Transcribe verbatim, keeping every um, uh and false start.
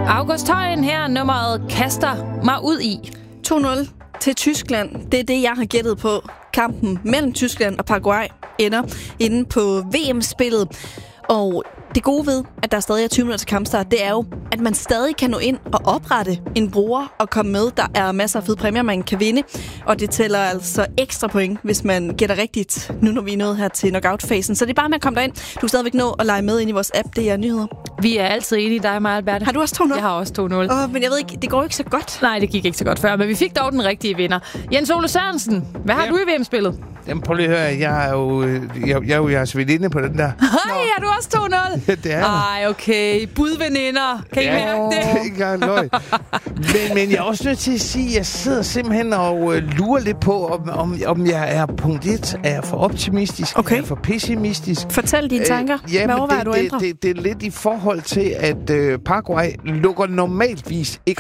August Højen her, nummeret kaster mig ud i. to nul til Tyskland. Det er det, jeg har gættet på. Kampen mellem Tyskland og Paraguay ender inde på V M-spillet. Og det gode ved, at der stadig er tyve minutter til kampstart, det er jo, at man stadig kan nå ind og oprette en bruger og komme med. Der er masser af fede præmier, man kan vinde. Og det tæller altså ekstra point, hvis man gætter rigtigt, nu når vi er nået her til knockout-fasen. Så det er bare med at komme derind. Du kan stadigvæk nå at lege med ind i vores app. Det er nyheder. Vi er altid enige, dig og mig, Alberte. Har du også to nul? Jeg har også to nul. Åh, men jeg ved ikke, det går ikke så godt. Nej, det gik ikke så godt før, men vi fik dog den rigtige vinder. Jens Ole Sørensen, hvad har Ja. du i V M-spillet? Jamen prøv lige at høre, jeg er jo, jeg, jeg er jo jeres veninde på den der. Hej, er du også to nul? Ja, det er jeg. Ej, okay. Budveninder. Kan I mærke det? Det er ikke engang løgn. Men, men jeg er også nødt til at sige, at jeg sidder simpelthen og øh, lurer lidt på, om, om, om jeg er punkt et, er jeg for optimistisk, Okay. er jeg for pessimistisk. Fortæl dine tanker. Øh, ja, Hvad men overvejer det, du at ændre? det, det, det er lidt i forhold til, at øh, Paraguay lukker normaltvis ikke